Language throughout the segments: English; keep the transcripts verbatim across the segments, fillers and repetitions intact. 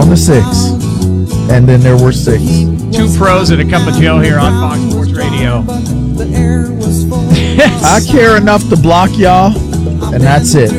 down to six. And then there were six. Two pros and a cup of Joe here on Fox Sports Radio. I care enough to block y'all, and that's it.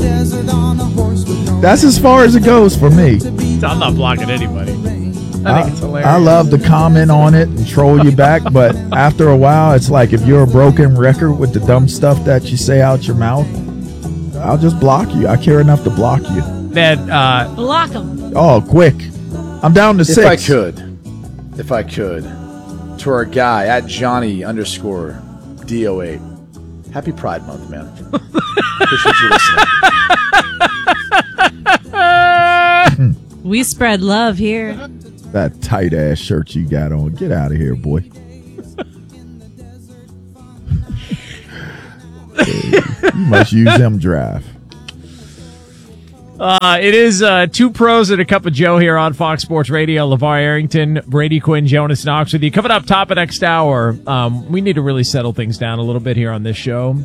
That's as far as it goes for me. I'm not blocking anybody. I think I, it's hilarious. I love to comment on it and troll you back, but after a while, it's like if you're a broken record with the dumb stuff that you say out your mouth, I'll just block you. I care enough to block you. Then, uh, Block them. Oh, quick. I'm down to If six. I could, if I could, to our guy at Johnny underscore D O eight. Happy Pride Month, man. Appreciate you listening. We spread love here. That tight ass shirt you got on. Get out of here, boy. You must use them drive. Uh, it is uh, two pros and a cup of Joe here on Fox Sports Radio. LeVar Arrington, Brady Quinn, Jonas Knox with you. Coming up top of next hour, um, we need to really settle things down a little bit here on this show.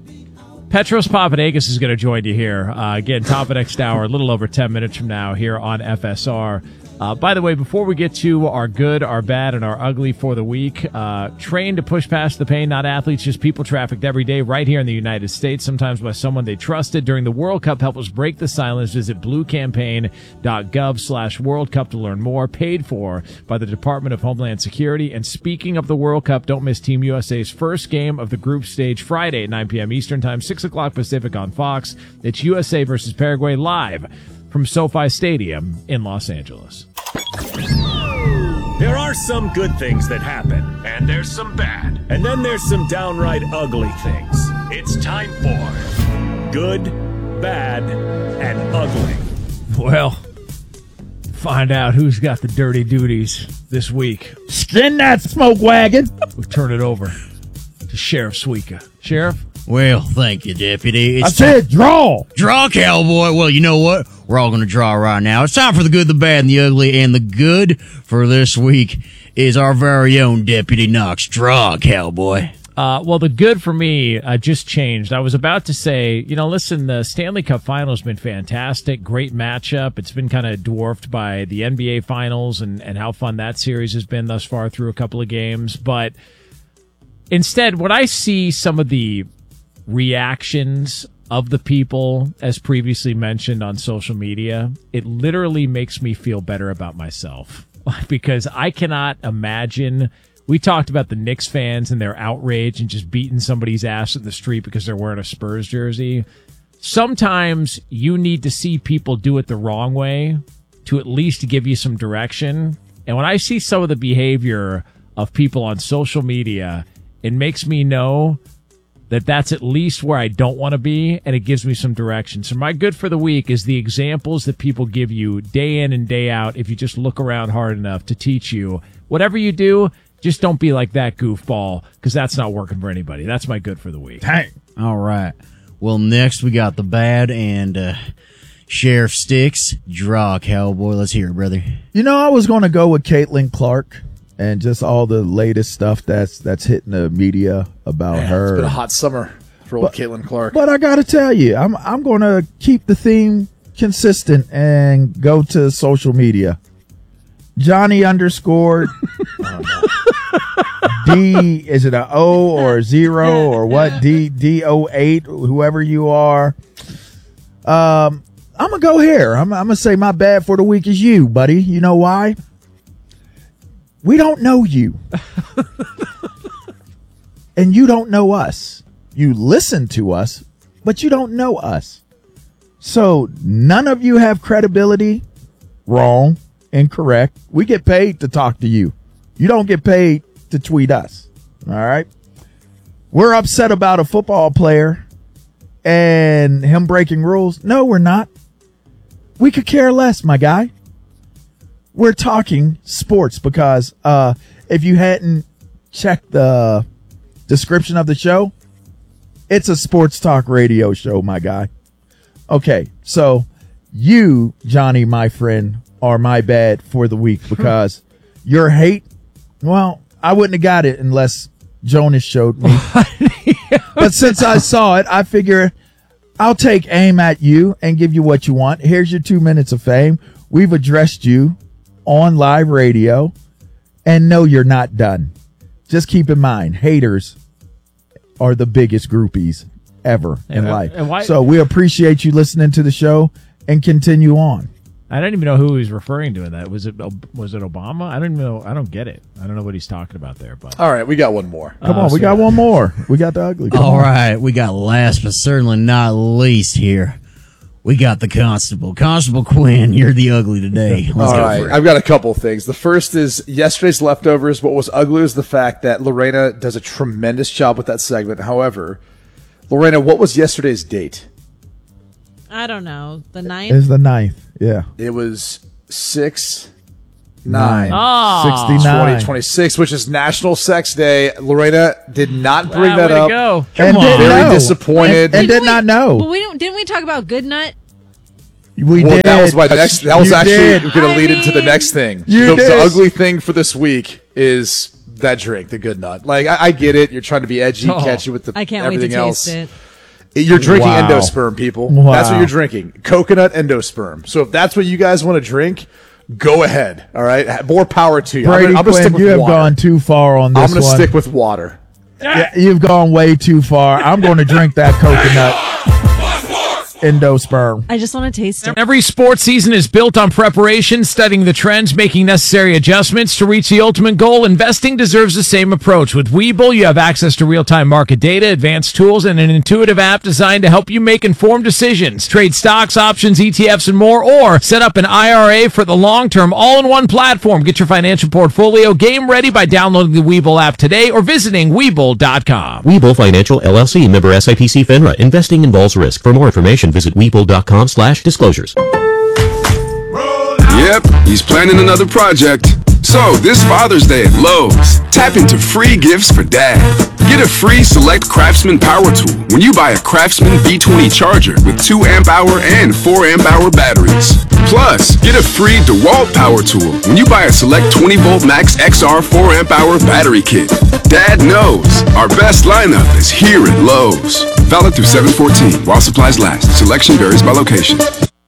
Petros Papadakis is going to join you here. Uh, again, top of next hour, a little over ten minutes from now here on F S R. Uh, by the way, before we get to our good, our bad, and our ugly for the week, uh, trained to push past the pain, not athletes, just people trafficked every day right here in the United States, sometimes by someone they trusted. During the World Cup, help us break the silence. Visit bluecampaign.gov slash World Cup to learn more. Paid for by the Department of Homeland Security. And speaking of the World Cup, don't miss Team U S A's first game of the group stage Friday at nine p.m. Eastern Time, six o'clock Pacific on Fox. It's U S A versus Paraguay live from SoFi Stadium in Los Angeles. There are some good things that happen, and there's some bad, and then there's some downright ugly things. It's time for Good, Bad, and Ugly. Well, find out who's got the dirty duties this week. Skin that smoke wagon. We'll turn it over to Sheriff Suika. Sheriff? Well, thank you, Deputy. It's I said draw. Draw, cowboy. Well, you know what? We're all going to draw right now. It's time for the good, the bad, and the ugly. And the good for this week is our very own Deputy Knox. Draw, cowboy. Uh, well, the good for me uh, just changed. I was about to say, you know, listen, the Stanley Cup Final has been fantastic. Great matchup. It's been kind of dwarfed by the N B A Finals and, and how fun that series has been thus far through a couple of games. But instead, when I see some of the reactions of the people, as previously mentioned on social media, it literally makes me feel better about myself because I cannot imagine. We talked about the Knicks fans and their outrage and just beating somebody's ass in the street because they're wearing a Spurs jersey. Sometimes you need to see people do it the wrong way to at least give you some direction. And when I see some of the behavior of people on social media, it makes me know that that's at least where I don't want to be, and it gives me some direction. So my good for the week is the examples that people give you day in and day out if you just look around hard enough to teach you. Whatever you do, just don't be like that goofball, because that's not working for anybody. That's my good for the week. Dang. All right. Well, next we got the bad and uh, Sheriff Sticks. Draw, cowboy. Let's hear it, brother. You know, I was going to go with Caitlin Clark and just all the latest stuff that's that's hitting the media about Man, her. It's been a hot summer for old Caitlin Clark. But I got to tell you, I'm I'm going to keep the theme consistent and go to social media. Johnny underscore D, is it a O or a zero or what? D D O eight, whoever you are. Um, I'm gonna go here. I'm, I'm gonna say my bad for the week is you, buddy. You know why? We don't know you. And you don't know us. You listen to us, but you don't know us. So none of you have credibility. Wrong. Incorrect. We get paid to talk to you. You don't get paid to tweet us. All right. We're upset about a football player and him breaking rules. No, we're not. We could care less, my guy. We're talking sports because uh, if you hadn't checked the description of the show, it's a sports talk radio show, my guy. Okay, so you, Johnny, my friend, are my bad for the week because your hate, well, I wouldn't have got it unless Jonas showed me. But since I saw it, I figure I'll take aim at you and give you what you want. Here's your two minutes of fame. We've addressed you on live radio, and no, you're not done. Just keep in mind, haters are the biggest groupies ever in And, uh, life. and why- So we appreciate you listening to the show and continue on. I don't even know who he was referring to in that. Was it was it Obama? I don't even know. I don't get it. I don't know what he's talking about there. But All right, we got one more. Come Uh, on, we so- got one more. We got the ugly. Come All on. right, we got last but certainly not least here. We got the constable. Constable Quinn, you're the ugly today. Let's All go right, for it. I've got a couple things. The first is yesterday's leftovers. What was ugly is the fact that Lorena does a tremendous job with that segment. However, Lorena, what was yesterday's date? I don't know. The ninth. It's the ninth. Yeah. It was six nine. Ah, sixty-nine. twenty twenty-six, which is National Sex Day. Lorena did not bring wow, that way to up. go. And Come did on. Very know. disappointed. And, and did we- not But know. we don't. Didn't we talk about Good Nut? We Well, did. that was my next. That was You actually did. going to I lead into the mean- next thing. You the, the did. ugly thing for this week is that drink, the Good Nut. Like I, I get it. You're trying to be edgy, Oh. catchy with the I can't wait to everything else. taste it. You're drinking Wow. endosperm, people. Wow. That's what you're drinking. Coconut endosperm. So if that's what you guys want to drink, go ahead. All right. More power to you. Brady I'm gonna, I'm gonna Quinn, stick with you have water. gone too far on this I'm going to one. stick with water. Yeah, you've gone way too far. I'm going to drink that coconut endosperm. I just want to taste it. Every sports season is built on preparation, studying the trends, making necessary adjustments to reach the ultimate goal. Investing deserves the same approach. With Webull, you have access to real-time market data, advanced tools, and an intuitive app designed to help you make informed decisions. Trade stocks, options, E T Fs, and more, or set up an I R A for the long term, all-in-one platform. Get your financial portfolio game ready by downloading the Webull app today or visiting Webull dot com. Webull Financial, L L C, member S I P C FINRA. Investing involves risk. For more information, visit Webull.com slash disclosures. Yep, he's planning another project. So, this Father's Day at Lowe's, tap into free gifts for Dad. Get a free Select Craftsman power tool when you buy a Craftsman B twenty charger with two amp hour and four amp hour batteries. Plus, get a free DeWalt power tool when you buy a Select twenty volt Max X R four amp hour battery kit. Dad knows our best lineup is here at Lowe's. Valid through seven fourteen while supplies last. Selection varies by location.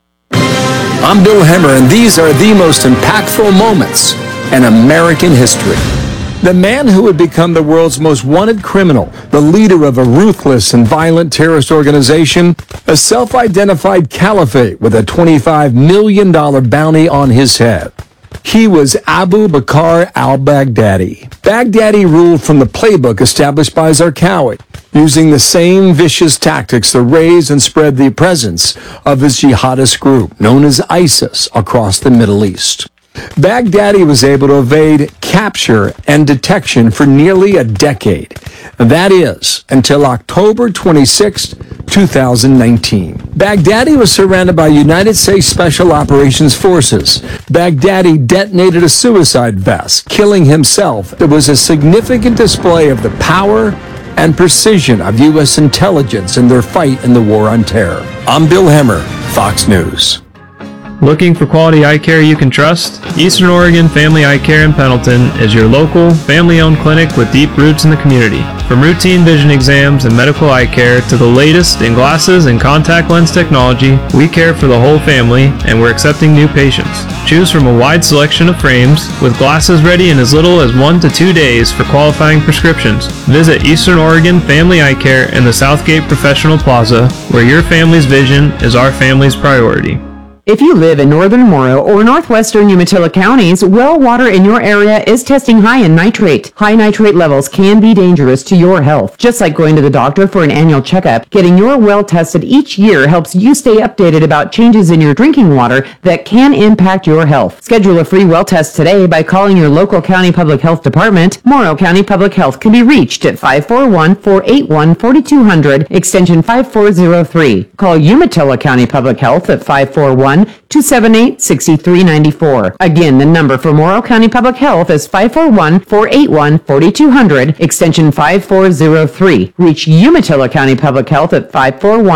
I'm Bill Hemmer, and these are the most impactful moments in American history. The man who would become the world's most wanted criminal, the leader of a ruthless and violent terrorist organization, a self-identified caliphate with a twenty-five million dollars bounty on his head. He was Abu Bakr al-Baghdadi. Baghdadi ruled from the playbook established by Zarqawi, using the same vicious tactics to raise and spread the presence of his jihadist group, known as ISIS, across the Middle East. Baghdadi was able to evade capture and detection for nearly a decade. That is, until October twenty-sixth, two thousand nineteen. Baghdadi was surrounded by United States Special Operations Forces. Baghdadi detonated a suicide vest, killing himself. It was a significant display of the power and precision of U S intelligence in their fight in the war on terror. I'm Bill Hemmer, Fox News. Looking for quality eye care you can trust? Eastern Oregon Family Eye Care in Pendleton is your local, family-owned clinic with deep roots in the community. From routine vision exams and medical eye care to the latest in glasses and contact lens technology, we care for the whole family and we're accepting new patients. Choose from a wide selection of frames with glasses ready in as little as one to two days for qualifying prescriptions. Visit Eastern Oregon Family Eye Care in the Southgate Professional Plaza, where your family's vision is our family's priority. If you live in northern Morrow or northwestern Umatilla counties, well water in your area is testing high in nitrate. High nitrate levels can be dangerous to your health. Just like going to the doctor for an annual checkup, getting your well tested each year helps you stay updated about changes in your drinking water that can impact your health. Schedule a free well test today by calling your local county public health department. Morrow County Public Health can be reached at five four one, four eight one, four two zero zero, extension five four zero three. Call Umatilla County Public Health at five four one, two seven eight, six three nine four. Again, the number for Morrow County Public Health is five four one, four eight one, four two zero zero, extension five four zero three. Reach Umatilla County Public Health at five four one,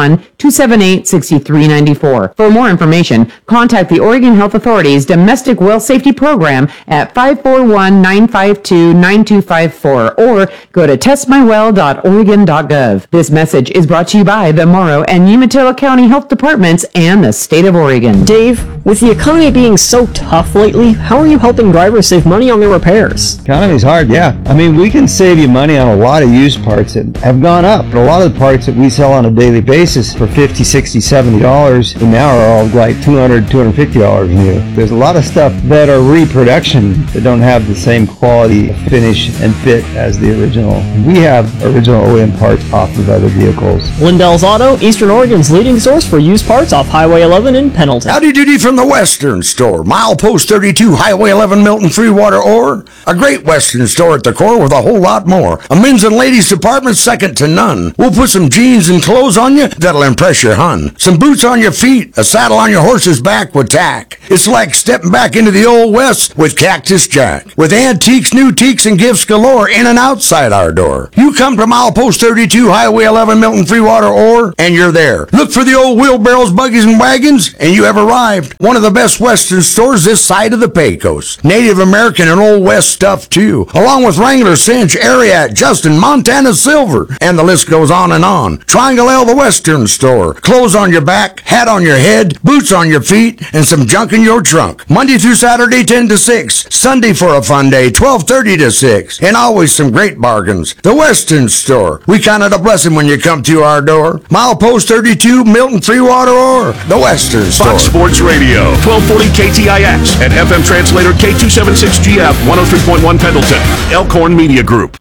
two seven eight, six three nine four. For more information, contact the Oregon Health Authority's Domestic Well Safety Program at five four one, nine five two, nine two five four or go to test my well dot oregon dot gov. This message is brought to you by the Morrow and Umatilla County Health Departments and the state of Oregon. Dave, with the economy being so tough lately, how are you helping drivers save money on their repairs? Economy's hard, yeah. I mean, we can save you money on a lot of used parts that have gone up. But a lot of the parts that we sell on a daily basis for fifty, sixty, seventy dollars and now are all like two hundred, two hundred fifty dollars new. There's a lot of stuff that are reproduction that don't have the same quality, finish, and fit as the original. We have original O E M parts off of other vehicles. Lindell's Auto, Eastern Oregon's leading source for used parts off Highway eleven in Pendleton. Howdy doody from the Western Store. Milepost thirty-two, Highway eleven, Milton Freewater Ore. A great Western store at the core with a whole lot more. A men's and ladies department second to none. We'll put some jeans and clothes on you that'll impress your hun. Some boots on your feet, a saddle on your horse's back with tack. It's like stepping back into the old West with Cactus Jack. With antiques, new teaks, and gifts galore in and outside our door. You come to Milepost thirty-two, Highway eleven, Milton Freewater Ore, and you're there. Look for the old wheelbarrows, buggies, and wagons, and you have arrived. One of the best Western stores this side of the Pecos. Native American and Old West stuff, too. Along with Wrangler, Cinch, Ariat, Justin, Montana Silver, and the list goes on and on. Triangle L, the Western Store. Clothes on your back, hat on your head, boots on your feet, and some junk in your trunk. Monday through Saturday, ten to six. Sunday for a fun day, twelve thirty to six. And always some great bargains. The Western Store. We count it a blessing when you come to our door. Milepost thirty-two, Milton Freewater Ore. The Western Store. Fox Sports Radio, twelve forty K T I X, and F M translator K two seventy-six G F, one oh three point one Pendleton. Elkhorn Media Group.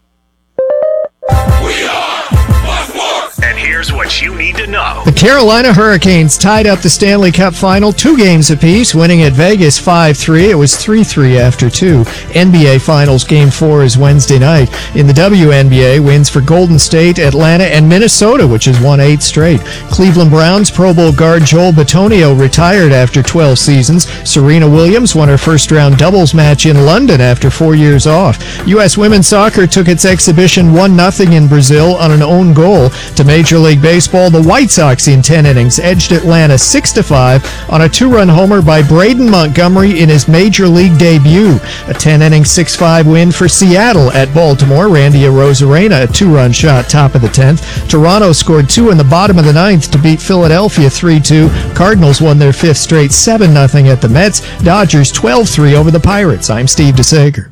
And here's what you need to know. The Carolina Hurricanes tied up the Stanley Cup final two games apiece, winning at Vegas five three. It was three three after two. N B A Finals Game four is Wednesday night. In the W N B A, wins for Golden State, Atlanta, and Minnesota, which has won eight straight. Cleveland Browns Pro Bowl guard Joel Bitonio retired after twelve seasons. Serena Williams won her first-round doubles match in London after four years off. U S Women's Soccer took its exhibition one nothing in Brazil on an own goal. To Major League Baseball, the White Sox in ten innings edged Atlanta six to five on a two-run homer by Braden Montgomery in his Major League debut. A ten-inning six five win for Seattle at Baltimore. Randy Arozarena, a two-run shot, top of the tenth. Toronto scored two in the bottom of the ninth to beat Philadelphia three two. Cardinals won their fifth straight seven nothing at the Mets. Dodgers twelve three over the Pirates. I'm Steve DeSager.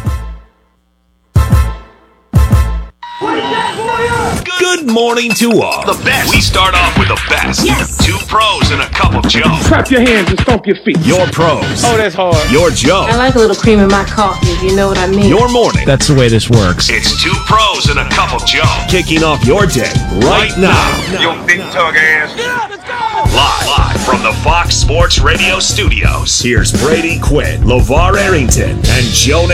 Good morning to all. The best. We start off with the best. Yes. Two pros and a cup of Joe. Clap your hands and stomp your feet. Your pros. Oh, that's hard. Your Joe. I like a little cream in my coffee, if you know what I mean. Your morning. That's the way this works. It's two pros and a cup of Joe. Kicking off your day right now. Yo, big tug ass. Yeah, let's go. Live, live from the Fox Sports Radio studios. Here's Brady Quinn, LeVar Arrington, and Joe